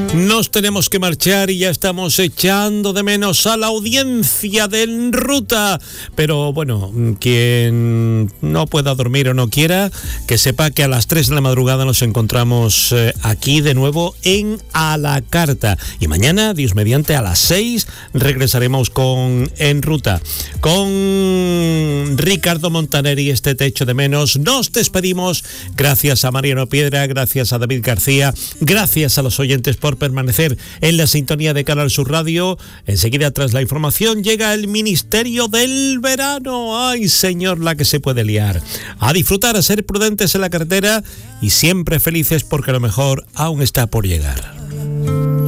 Nos tenemos que marchar y ya estamos echando de menos a la audiencia de En Ruta. Pero bueno, quien no pueda dormir o no quiera, que sepa que a las 3 de la madrugada nos encontramos aquí de nuevo en A la Carta. Y mañana, Dios mediante, a las 6 regresaremos con En Ruta. Con Ricardo Montaneri, este te echo de menos. Nos despedimos. Gracias a Mariano Piedra, gracias a David García, gracias a los oyentes por permanecer en la sintonía de Canal Sur Radio. Enseguida, tras la información, llega el Ministerio del Verano. ¡Ay, señor, la que se puede liar! A disfrutar, a ser prudentes en la carretera y siempre felices porque lo mejor aún está por llegar.